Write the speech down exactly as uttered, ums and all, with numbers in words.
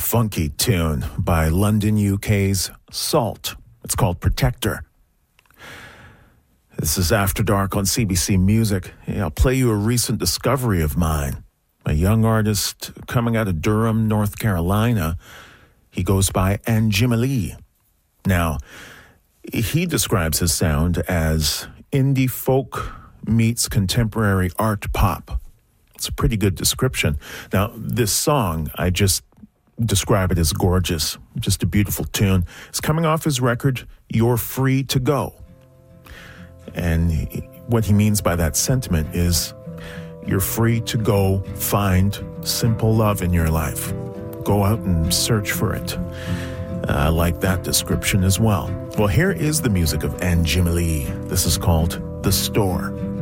funky tune by London, U K's Salt. It's called Protector. This is After Dark on C B C Music. Hey, I'll play you a recent discovery of mine. A young artist coming out of Durham, North Carolina. He goes by Anjimalee. Now, he describes his sound as indie folk meets contemporary art pop. It's a pretty good description. Now, this song, I just describe it as gorgeous. Just a beautiful tune. It's coming off his record, You're Free to Go. And what he means by that sentiment is you're free to go find simple love in your life. Go out and search for it. I like that description as well. Well, here is the music of Anjimalee. This is called The Store.